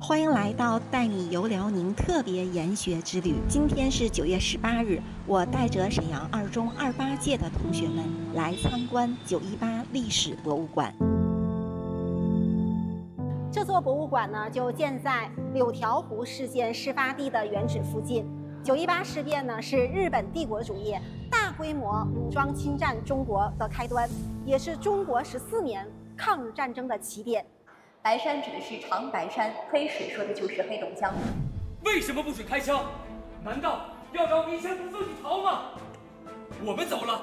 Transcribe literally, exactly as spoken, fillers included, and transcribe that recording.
欢迎来到带你游辽宁特别研学之旅。今天是九月十八日，我带着沈阳二中二八届的同学们来参观九一八历史博物馆。 这座博物馆呢，就建在柳条湖事件事发地的原址附近。九一八事变呢，是日本帝国主义大规模武装侵占中国的开端，也是中国十四年抗日战争的起点。 白山指的是长白山，黑水说的就是黑龙江。 为什么不准开枪？难道要让我们一千多自己逃吗？我们走了，